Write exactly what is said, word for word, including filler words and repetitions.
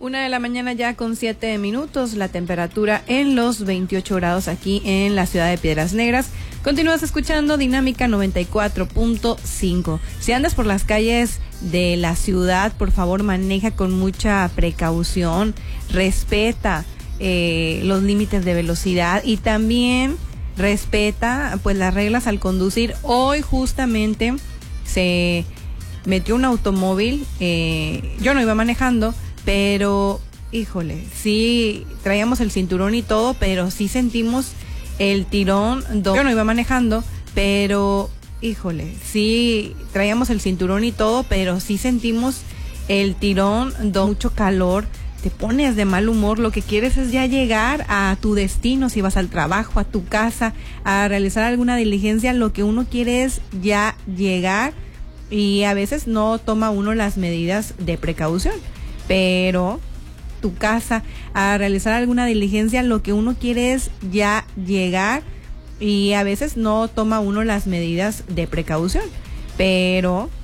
Una de la mañana ya con siete minutos, la temperatura en los veintiocho grados aquí en la ciudad de Piedras Negras. Continúas escuchando Dinámica noventa y cuatro punto cinco. Si andas por las calles de la ciudad, por favor maneja con mucha precaución, respeta eh, los límites de velocidad y también respeta pues las reglas al conducir. Hoy justamente se metió un automóvil, eh, yo no iba manejando, pero, híjole, sí traíamos el cinturón y todo, pero sí sentimos el tirón. Do- Yo no iba manejando, pero, híjole, sí traíamos el cinturón y todo, pero sí sentimos el tirón, do- mucho calor, te pones de mal humor, lo que quieres es ya llegar a tu destino, si vas al trabajo, a tu casa, a realizar alguna diligencia, lo que uno quiere es ya llegar y a veces no toma uno las medidas de precaución. Pero tu casa, a realizar alguna diligencia, lo que uno quiere es ya llegar y a veces no toma uno las medidas de precaución. Pero